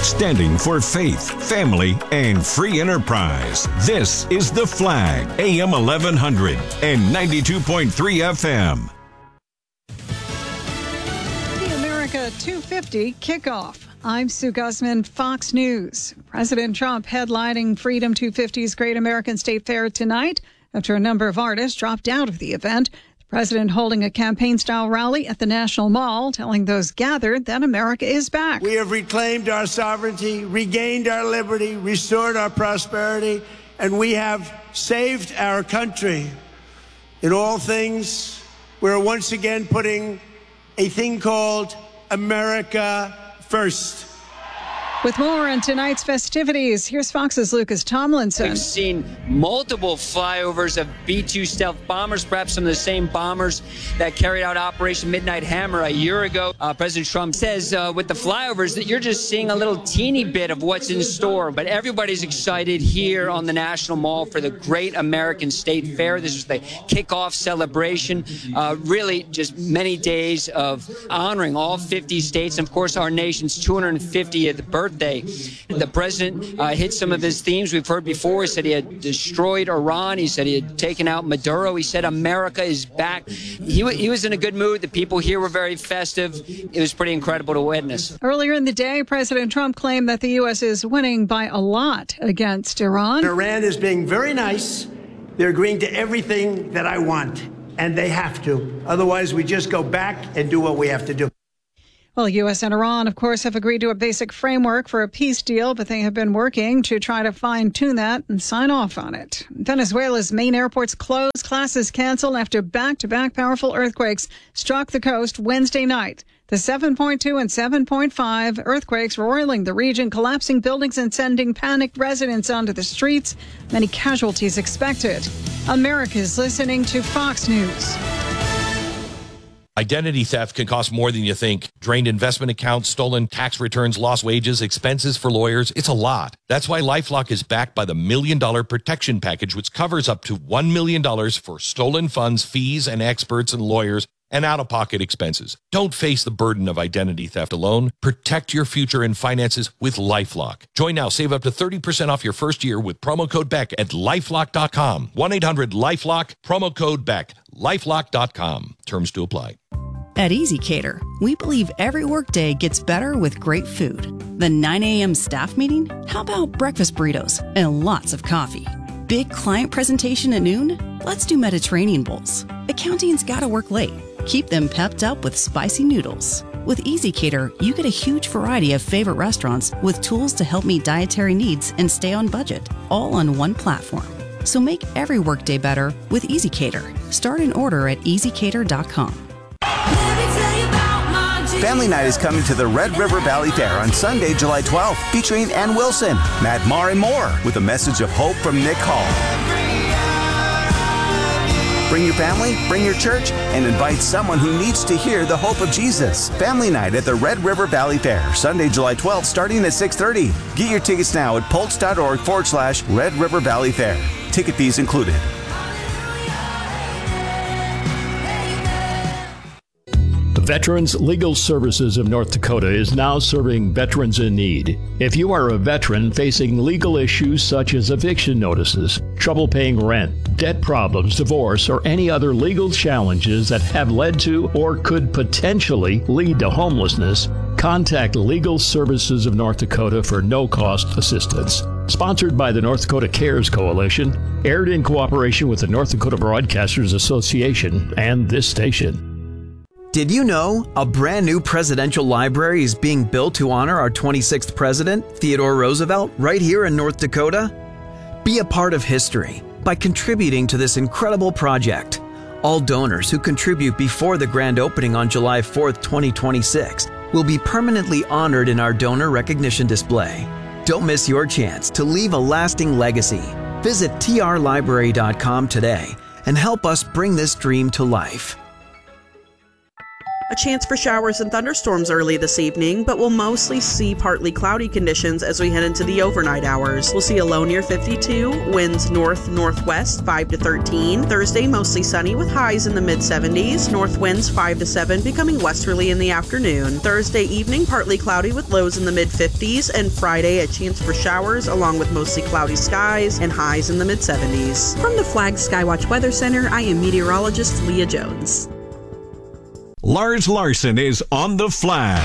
standing for faith, family, and free enterprise. This is The Flag, AM 1100 and 92.3 FM. The America 250 kickoff. I'm Sue Guzman, Fox News. President Trump headlining Freedom 250's Great American State Fair tonight after a number of artists dropped out of the event. The president holding a campaign-style rally at the National Mall, telling those gathered that America is back. We have reclaimed our sovereignty, regained our liberty, restored our prosperity, and we have saved our country. In all things, we're once again putting a thing called America first. With more on tonight's festivities, here's Fox's Lucas Tomlinson. We've seen multiple flyovers of B-2 stealth bombers, perhaps some of the same bombers that carried out Operation Midnight Hammer a year ago. President Trump says with the flyovers that you're just seeing a little teeny bit of what's in store. But everybody's excited here on the National Mall for the Great American State Fair. This is the kickoff celebration. Really just many days of honoring all 50 states and, of course, our nation's 250th birthday. The president hit some of his themes we've heard before. He said he had destroyed Iran. He said he had taken out Maduro. He said America is back. He was in a good mood. The people here were very festive. It was pretty incredible to witness. Earlier in the day, President Trump claimed that the U.S. is winning by a lot against Iran. Iran is being very nice. They're agreeing to everything that I want, and they have to. Otherwise, we just go back and do what we have to do. Well, U.S. and Iran, of course, have agreed to a basic framework for a peace deal, but they have been working to try to fine-tune that and sign off on it. Venezuela's main airports closed, classes canceled after back-to-back powerful earthquakes struck the coast Wednesday night. The 7.2 and 7.5 earthquakes roiling the region, collapsing buildings and sending panicked residents onto the streets. Many casualties expected. America's listening to Fox News. Identity theft can cost more than you think. Drained investment accounts, stolen tax returns, lost wages, expenses for lawyers. It's a lot. That's why LifeLock is backed by the $1 Million Protection Package, which covers up to $1 million for stolen funds, fees, and experts and lawyers, and out-of-pocket expenses. Don't face the burden of identity theft alone. Protect your future and finances with LifeLock. Join now. Save up to 30% off your first year with promo code BECK at LifeLock.com. 1-800-LifeLock, promo code BECK. LifeLock.com. Terms to apply. At EasyCater, we believe every workday gets better with great food. The 9 a.m. staff meeting? How about breakfast burritos and lots of coffee? Big client presentation at noon? Let's do Mediterranean bowls. Accounting's gotta work late. Keep them pepped up with spicy noodles. With EasyCater, you get a huge variety of favorite restaurants with tools to help meet dietary needs and stay on budget, all on one platform. So make every workday better with EasyCater. Start an order at easycater.com. Family Night is coming to the Red River Valley Fair on Sunday, July 12th, featuring Ann Wilson, Matt Maher, and more, with a message of hope from Nick Hall. Bring your family, bring your church, and invite someone who needs to hear the hope of Jesus. Family Night at the Red River Valley Fair, Sunday, July 12th, starting at 6:30. Get your tickets now at pulse.org/Red River Valley Fair. Ticket fees included. Veterans Legal Services of North Dakota is now serving veterans in need. If you are a veteran facing legal issues such as eviction notices, trouble paying rent, debt problems, divorce, or any other legal challenges that have led to or could potentially lead to homelessness, contact Legal Services of North Dakota for no-cost assistance. Sponsored by the North Dakota Cares Coalition, aired in cooperation with the North Dakota Broadcasters Association and this station. Did you know a brand new presidential library is being built to honor our 26th president, Theodore Roosevelt, right here in North Dakota? Be a part of history by contributing to this incredible project. All donors who contribute before the grand opening on July 4th, 2026 will be permanently honored in our donor recognition display. Don't miss your chance to leave a lasting legacy. Visit trlibrary.com today and help us bring this dream to life. A chance for showers and thunderstorms early this evening, but we'll mostly see partly cloudy conditions as we head into the overnight hours. We'll see a low near 52, winds north-northwest 5 to 13. Thursday, mostly sunny with highs in the mid-70s. North winds 5 to 7, becoming westerly in the afternoon. Thursday evening, partly cloudy with lows in the mid-50s. And Friday, a chance for showers along with mostly cloudy skies and highs in the mid-70s. From the Flag Skywatch Weather Center, I am meteorologist Leah Jones. Lars Larson is on the Flag.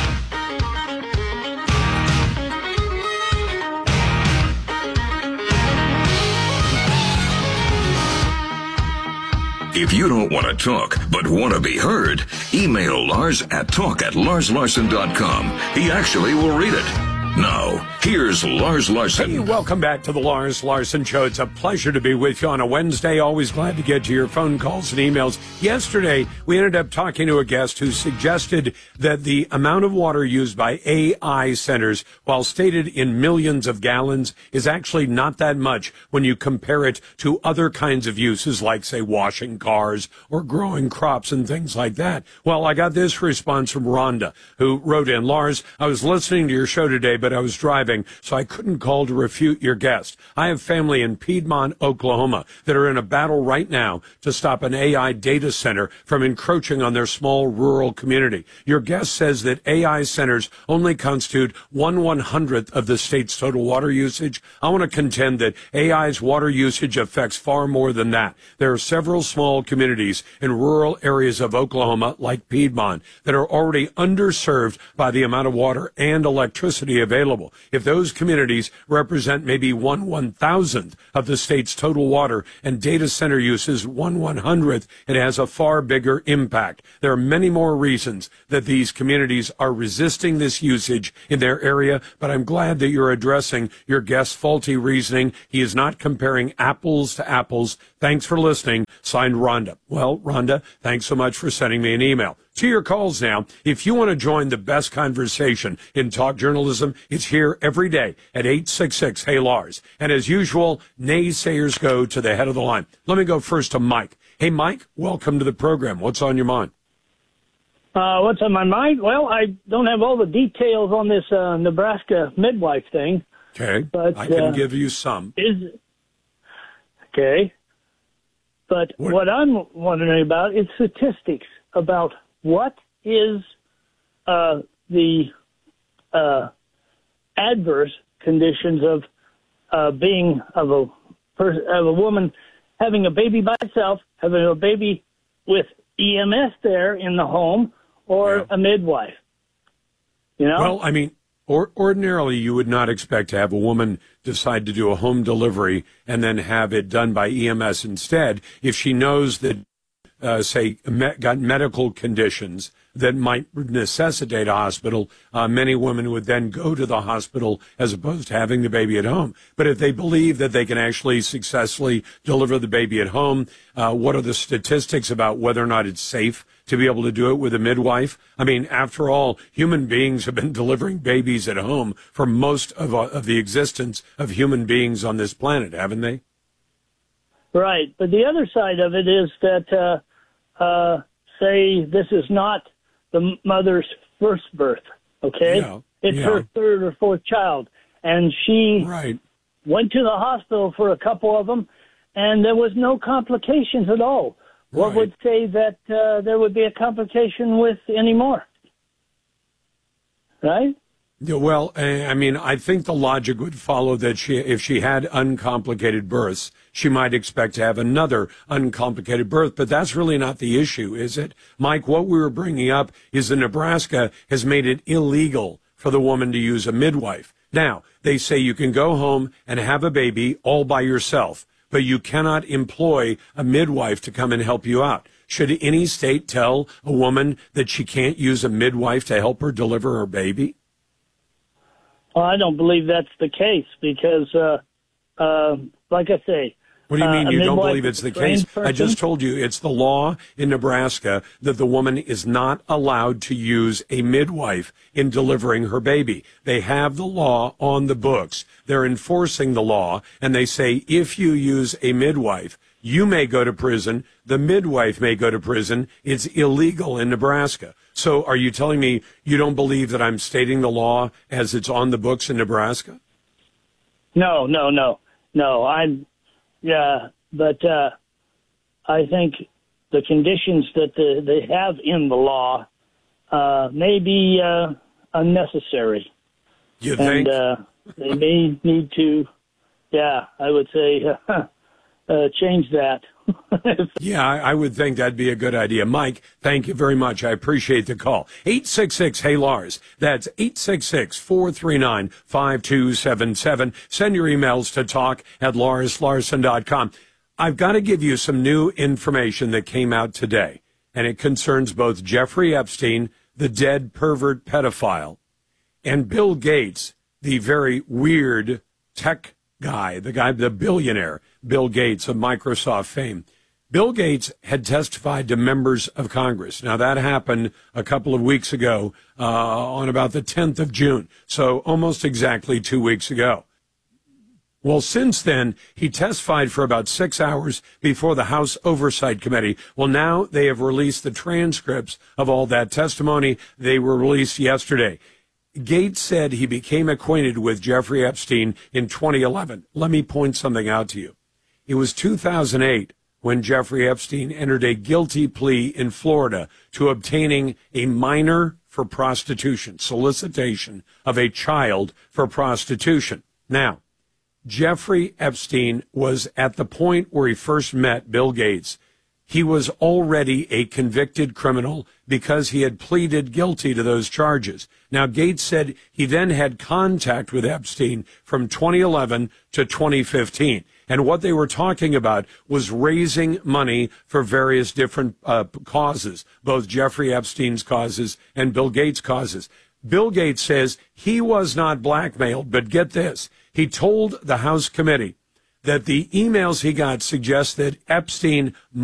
If you don't want to talk, but want to be heard, email Lars at talk@larslarson.com. He actually will read it. Now, here's Lars Larson. Hey, welcome back to the Lars Larson Show. It's a pleasure to be with you on a Wednesday. Always glad to get to your phone calls and emails. Yesterday, we ended up talking to a guest who suggested that the amount of water used by AI centers, while stated in millions of gallons, is actually not that much when you compare it to other kinds of uses like, say, washing cars or growing crops and things like that. Well, I got this response from Rhonda, who wrote in, Lars, I was listening to your show today, but I was driving, so I couldn't call to refute your guest. I have family in Piedmont, Oklahoma, that are in a battle right now to stop an AI data center from encroaching on their small rural community. Your guest says that AI centers only constitute 1/100th of the state's total water usage. I want to contend that AI's water usage affects far more than that. There are several small communities in rural areas of Oklahoma, like Piedmont, that are already underserved by the amount of water and electricity available. If those communities represent maybe 1/1000th of the state's total water and data center use is 1/100th, it has a far bigger impact. There are many more reasons that these communities are resisting this usage in their area, but I'm glad that you're addressing your guest's faulty reasoning. He is not comparing apples to apples. Thanks for listening. Signed, Rhonda. Well, Rhonda, thanks so much for sending me an email. To your calls now. If you want to join the best conversation in talk journalism, it's here every day at 866 Hey Lars. And as usual, naysayers go to the head of the line. Let me go first to Mike. Hey, Mike, welcome to the program. What's on your mind? What's on my mind? Well, I don't have all the details on this Nebraska midwife thing. Okay, but I can give you some. Okay. But what I'm wondering about is statistics about what is the adverse conditions of being of a woman having a baby by itself, having a baby with EMS there in the home, or a midwife. You know? Well, I mean, ordinarily you would not expect to have a woman decide to do a home delivery and then have it done by EMS instead if she knows that got medical conditions that might necessitate a hospital. Many women would then go to the hospital as opposed to having the baby at home. But if they believe that they can actually successfully deliver the baby at home, what are the statistics about whether or not it's safe to be able to do it with a midwife? I mean, after all, human beings have been delivering babies at home for most of the existence of human beings on this planet, haven't they? Right. But the other side of it is that, say this is not the mother's first birth, okay? Yeah, it's her third or fourth child. And she went to the hospital for a couple of them, and there was no complications at all. What would say that there would be a complication with any more? Right? Yeah, well, I mean, I think the logic would follow that if she had uncomplicated births, she might expect to have another uncomplicated birth. But that's really not the issue, is it? Mike, what we were bringing up is that Nebraska has made it illegal for the woman to use a midwife. Now, they say you can go home and have a baby all by yourself, but you cannot employ a midwife to come and help you out. Should any state tell a woman that she can't use a midwife to help her deliver her baby? Well, I don't believe that's the case because, like I say, what do you mean you don't believe it's the case? I just told you it's the law in Nebraska that the woman is not allowed to use a midwife in delivering her baby. They have the law on the books. They're enforcing the law, and they say if you use a midwife, You may go to prison. The midwife may go to prison. It's illegal in Nebraska. So are you telling me you don't believe that I'm stating the law as it's on the books in Nebraska? No. But I think the conditions that they have in the law may be unnecessary. You think? And they may need to, I would say, change that. Yeah, I would think that'd be a good idea. Mike, thank you very much. I appreciate the call. 866-HEY-LARS. That's 866-439-5277. Send your emails to talk@LarsLarson.com. I've got to give you some new information that came out today, and it concerns both Jeffrey Epstein, the dead pervert pedophile, and Bill Gates, the very weird tech guy, the billionaire, Bill Gates of Microsoft fame. Bill Gates had testified to members of Congress. Now, that happened a couple of weeks ago on about the 10th of June, so almost exactly 2 weeks ago. Well, since then, he testified for about 6 hours before the House Oversight Committee. Well, now they have released the transcripts of all that testimony. They were released yesterday. Gates said he became acquainted with Jeffrey Epstein in 2011. Let me point something out to you. It was 2008 when Jeffrey Epstein entered a guilty plea in Florida to obtaining a minor for prostitution, solicitation of a child for prostitution. Now, Jeffrey Epstein was at the point where he first met Bill Gates. He was already a convicted criminal because he had pleaded guilty to those charges. Now, Gates said he then had contact with Epstein from 2011 to 2015. And what they were talking about was raising money for various different causes, both Jeffrey Epstein's causes and Bill Gates' causes. Bill Gates says he was not blackmailed, but get this. He told the House committee that the emails he got suggest that Epstein